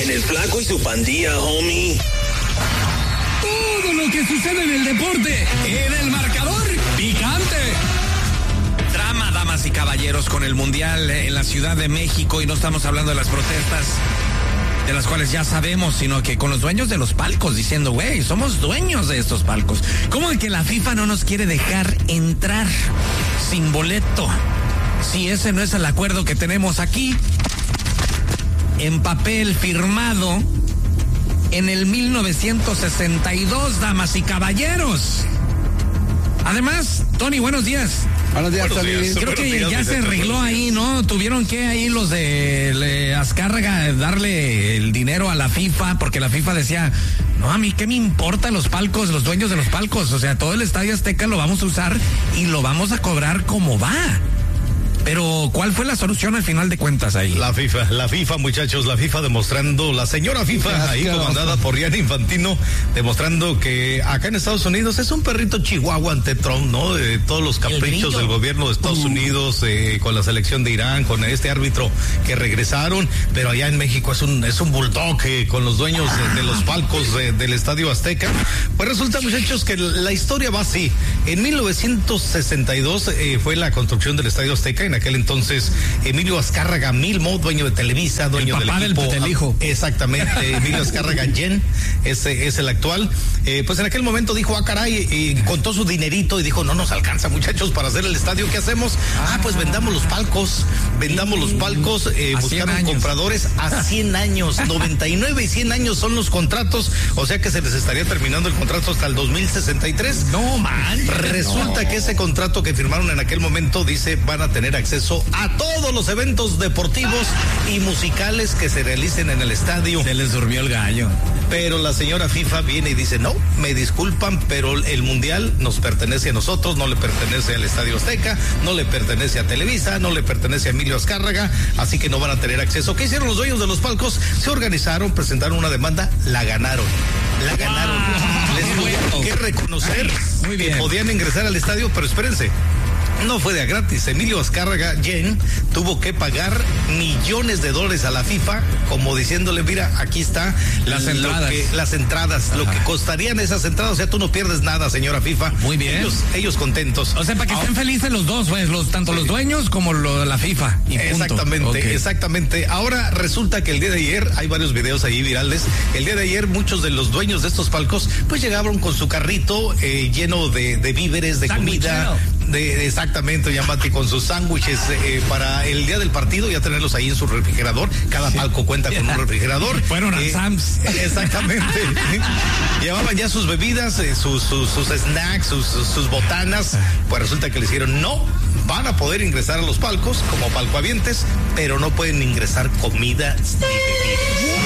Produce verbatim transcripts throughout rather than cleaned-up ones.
En el Flaco y su Pandilla, homie. Todo lo que sucede en el deporte, en el marcador picante. Drama, damas y caballeros, con el Mundial en la Ciudad de México, y no estamos hablando de las protestas de las cuales ya sabemos, sino que con los dueños de los palcos diciendo, güey, somos dueños de estos palcos. ¿Cómo es que la FIFA no nos quiere dejar entrar sin boleto? Si ese no es el acuerdo que tenemos aquí, en papel firmado en el mil novecientos sesenta y dos, damas y caballeros. Además, Tony, buenos días. Buenos días, Tony. Creo que ya se arregló ahí, ¿no? Tuvieron que ahí los de le, Azcárraga darle el dinero a la FIFA, porque la FIFA decía, no, a mí qué me importa los palcos, los dueños de los palcos, o sea, todo el Estadio Azteca lo vamos a usar y lo vamos a cobrar como va. Pero, ¿cuál fue la solución al final de cuentas ahí? La FIFA, la FIFA, muchachos, la FIFA demostrando, la señora FIFA, ahí comandada por Gianni Infantino, demostrando que acá en Estados Unidos es un perrito chihuahua ante Trump, ¿no? De todos los caprichos del gobierno de Estados uh. Unidos, eh, con la selección de Irán, con este árbitro que regresaron, pero allá en México es un es un bulldog eh, con los dueños de, de los palcos de, del Estadio Azteca. Pues resulta, muchachos, que la historia va así. En mil novecientos sesenta y dos eh, fue la construcción del Estadio Azteca. En aquel entonces, Emilio Azcárraga Milmo, dueño de Televisa, dueño el papá del equipo. Del, del hijo. Exactamente, Emilio Azcárraga Yen, ese es el actual. Eh, pues en aquel momento dijo, ah, caray, y contó su dinerito y dijo, no nos alcanza, muchachos, para hacer el estadio, ¿qué hacemos? Ah, pues vendamos los palcos, vendamos los palcos, eh, buscaron compradores a cien años, noventa y nueve y cien años son los contratos, o sea que se les estaría terminando el contrato hasta el dos mil sesenta y tres. No, man. Resulta no. que ese contrato que firmaron en aquel momento dice, van a tener acceso a todos los eventos deportivos y musicales que se realicen en el estadio. Se les durmió el gallo. Pero la señora FIFA viene y dice, no, me disculpan, pero el mundial nos pertenece a nosotros, no le pertenece al Estadio Azteca, no le pertenece a Televisa, no le pertenece a Emilio Azcárraga, así que no van a tener acceso. ¿Qué hicieron los dueños de los palcos? Se organizaron, presentaron una demanda, la ganaron. La ganaron. Wow. Les tuvieron que reconocer Ay, muy bien. que podían ingresar al estadio, pero espérense. No fue de a gratis. Emilio Azcárraga Yen tuvo que pagar millones de dólares a la FIFA, como diciéndole, mira, aquí está las entradas, que, las entradas, lo que costarían esas entradas, o sea, tú no pierdes nada, señora FIFA. Muy bien. Ellos, ellos contentos. O sea, para que Ahora, estén felices los dos, pues, los, tanto sí. los dueños como lo de la FIFA. Y exactamente, okay. exactamente. Ahora resulta que el día de ayer, hay varios videos ahí virales, el día de ayer muchos de los dueños de estos palcos, pues llegaron con su carrito eh, lleno de, de víveres, de comida, de, exactamente, Yamati, con sus sándwiches eh, para el día del partido, ya tenerlos ahí en su refrigerador. Cada sí. palco cuenta con un refrigerador. Fueron a eh, Sam's. Exactamente. Llevaban ya sus bebidas, eh, sus, sus, sus snacks, sus, sus botanas. Pues resulta que le dijeron, no, van a poder ingresar a los palcos como palcohabientes, pero no pueden ingresar comida ni bebidas.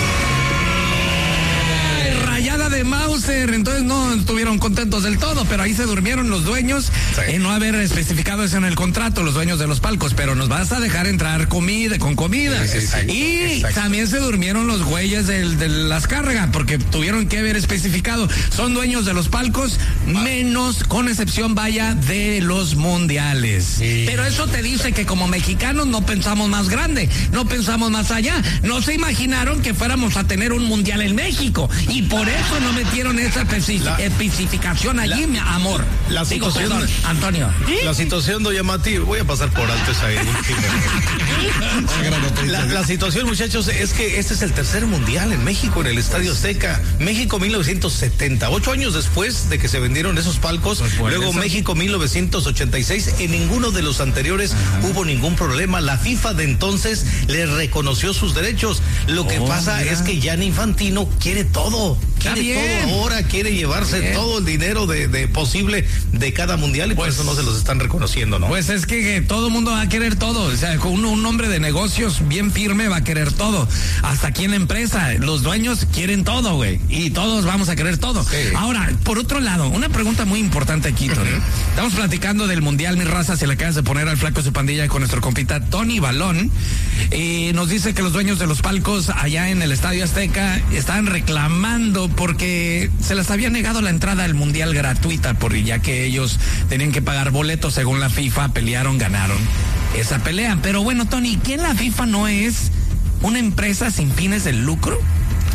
Rayada de Mauser, entonces no estuvieron contentos del todo, pero ahí se durmieron los dueños sí. en no haber especificado eso en el contrato, los dueños de los palcos, pero nos vas a dejar entrar comida, con comida. Sí, sí, sí. Y exacto. también se durmieron los güeyes del, de las cargas, porque tuvieron que haber especificado, son dueños de los palcos, ah. menos, con excepción, vaya, de los mundiales. Sí. Pero eso te dice que como mexicanos no pensamos más grande, no pensamos más allá, no se imaginaron que fuéramos a tener un mundial en México, y por eso no metieron esa la, especificación allí, la, mi amor. La Digo, situación, perdón, Antonio. La situación, doña Mati, voy a pasar por alto esa la, la situación, muchachos, es que este es el tercer mundial en México, en el Estadio Azteca. México mil novecientos setenta, ocho años después de que se vendieron esos palcos. Pues luego eso. México mil novecientos ochenta y seis, en ninguno de los anteriores Ajá. hubo ningún problema. La FIFA de entonces le reconoció sus derechos. Lo que oh, pasa mira. es que Gianni Infantino quiere todo. Quiere bien. todo ahora, quiere llevarse bien. todo el dinero de, de posible de cada mundial y pues, por eso no se los están reconociendo, ¿no? Pues es que, que todo el mundo va a querer todo, o sea, un, un hombre de negocios bien firme va a querer todo, hasta aquí en la empresa, los dueños quieren todo, güey, y todos vamos a querer todo. Sí. Ahora, por otro lado, una pregunta muy importante aquí, Tony. Uh-huh. Estamos platicando del mundial, mi raza, se le acabas de poner al flaco su pandilla con nuestro compita Tony Balón, y nos dice que los dueños de los palcos allá en el Estadio Azteca están reclamando porque se les había negado la entrada al mundial gratuita, por ya que ellos tenían que pagar boletos según la FIFA, pelearon, ganaron esa pelea. Pero bueno, Tony, ¿quién la FIFA no es una empresa sin fines de lucro?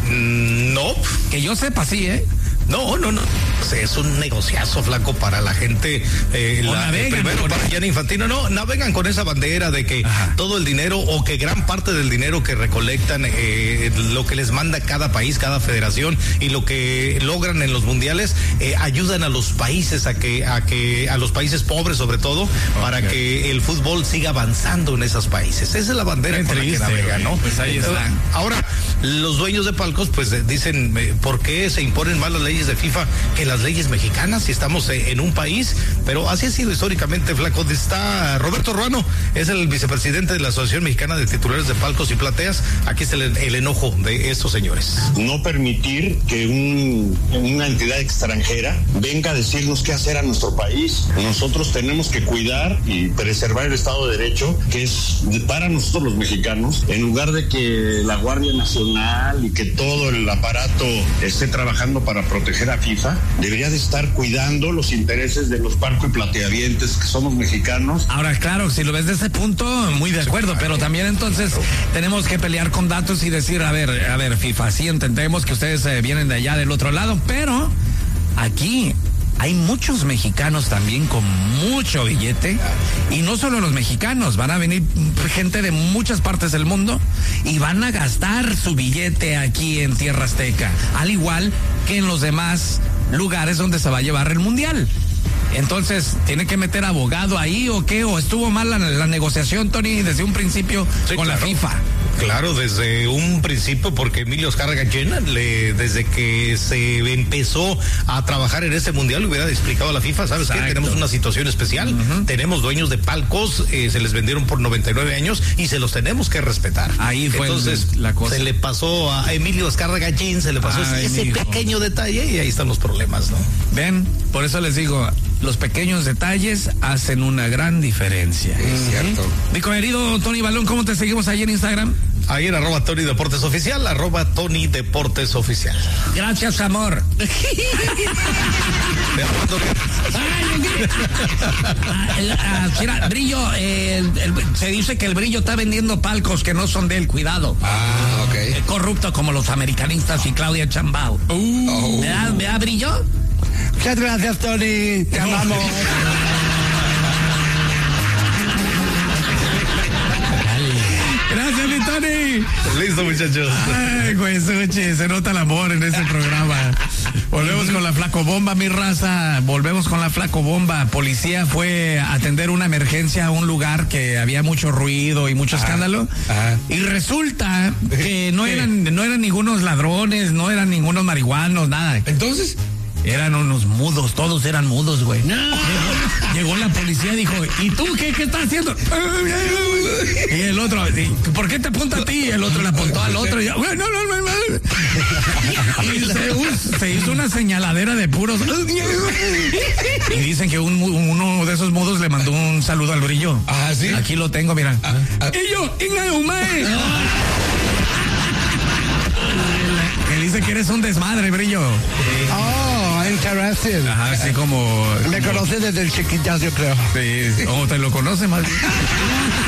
No. Que yo sepa, sí, ¿eh? No, no, no. Es un negociazo, flaco, para la gente. Eh, la, navegan, primero para Gianni Infantino. No, navegan con esa bandera de que Ajá. todo el dinero o que gran parte del dinero que recolectan, eh, lo que les manda cada país, cada federación y lo que logran en los mundiales, eh, ayudan a los países a que, a que, a los países pobres sobre todo, okay. para que el fútbol siga avanzando en esos países. Esa es la bandera con la que navegan, ¿no? Pues ahí está. Ahora, los dueños de palcos, pues dicen, ¿por qué se imponen más las leyes de FIFA que las leyes mexicanas si estamos en un país? Pero así ha sido históricamente, flaco. Está Roberto Ruano, es el vicepresidente de la Asociación Mexicana de Titulares de Palcos y Plateas. Aquí está el, el enojo de estos señores. No permitir que un, una entidad extranjera venga a decirnos qué hacer a nuestro país. Nosotros tenemos que cuidar y preservar el Estado de Derecho, que es para nosotros los mexicanos, en lugar de que la Guardia Nacional y que todo el aparato esté trabajando para proteger a FIFA, debería de estar cuidando los intereses de los palco y plateavientes que somos mexicanos. Ahora, claro, si lo ves de ese punto, muy de acuerdo, sí, claro, pero también entonces claro. tenemos que pelear con datos y decir, a ver, a ver, FIFA, sí entendemos que ustedes eh, vienen de allá del otro lado, pero aquí hay muchos mexicanos también con mucho billete, y no solo los mexicanos, van a venir gente de muchas partes del mundo y van a gastar su billete aquí en Tierra Azteca, al igual que en los demás lugares donde se va a llevar el mundial. Entonces, ¿tiene que meter abogado ahí o qué? ¿O estuvo mal la, la negociación, Tony, desde un principio sí, con claro. la FIFA? Claro, desde un principio, porque Emilio Azcárraga Llena, le, desde que se empezó a trabajar en ese mundial, le hubiera explicado a la FIFA, ¿sabes Exacto. qué? Tenemos una situación especial, uh-huh. tenemos dueños de palcos, eh, se les vendieron por noventa y nueve años y se los tenemos que respetar. Ahí fue Entonces, el, la cosa. Se le pasó a Emilio Azcárraga Llena, se le pasó Ay, ese pequeño detalle y ahí están los problemas, ¿no? Ven, por eso les digo, los pequeños detalles hacen una gran diferencia. Es cierto. Mi querido Tony Balón, ¿cómo te seguimos ahí en Instagram? Ahí en arroba Tony Deportes Oficial, arroba Tony Deportes Oficial. Gracias, amor. ah, mira, Brillo, eh, el, el, se dice que el Brillo está vendiendo palcos que no son de él, cuidado. Ah, ok. Es corrupto como los americanistas y Claudia Chambao. Uh. Oh. ¿Verdad, ¿Verdad, Brillo? Muchas gracias, Tony. Te amamos. Gracias, mi Tony. Listo, muchachos. Ay, güey, Suchi, se nota el amor en ese programa. Volvemos con la Flaco Bomba, mi raza. Volvemos con la Flaco Bomba. Policía fue a atender una emergencia a un lugar que había mucho ruido y mucho ajá, escándalo. Ajá. Y resulta que no eran, no eran ningunos ladrones, no eran ningunos marihuanos, nada. Entonces, eran unos mudos, todos eran mudos, güey. No. Llegó, llegó la policía y dijo, ¿y tú qué, qué estás haciendo? Y el otro, ¿por qué te apunta a ti? Y el otro le apuntó al otro y, no, no, no, no. Y se, se hizo una señaladera de puros. Y dicen que un, uno de esos mudos le mandó un saludo al Brillo. Ah, ¿sí? Aquí lo tengo, mira. Ah, ah. Y yo, Inaumae. Que dice que eres un desmadre, Brillo. Oh, interesting. Ajá, así como... Me como... conoces desde el chiquitas, yo creo. Sí, o te lo conoce más bien.